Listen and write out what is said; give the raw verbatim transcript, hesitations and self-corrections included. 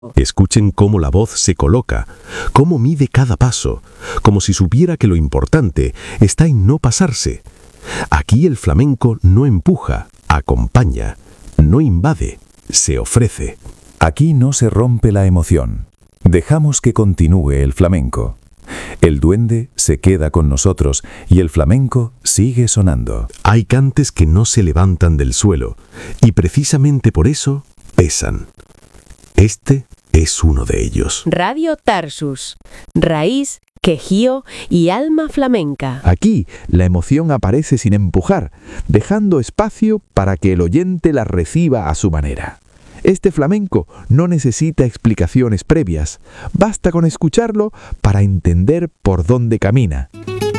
Escuchen cómo la voz se coloca, cómo mide cada paso, como si supiera que lo importante está en no pasarse. Aquí el flamenco no empuja, acompaña, no invade, se ofrece. Aquí no se rompe la emoción. Dejamos que continúe el flamenco. El duende se queda con nosotros y el flamenco sigue sonando. Hay cantes que no se levantan del suelo y precisamente por eso pesan. Este es uno de ellos. Radio Tarsus, raíz, quejío y alma flamenca. Aquí la emoción aparece sin empujar, dejando espacio para que el oyente la reciba a su manera. Este flamenco no necesita explicaciones previas, basta con escucharlo para entender por dónde camina.